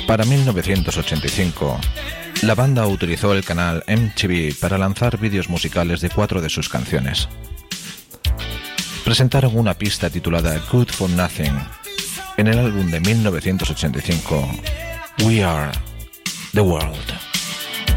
Para 1985, la banda utilizó el canal MTV para lanzar vídeos musicales de 4 de sus canciones. Presentaron una pista titulada Good for Nothing en el álbum de 1985, We Are the World.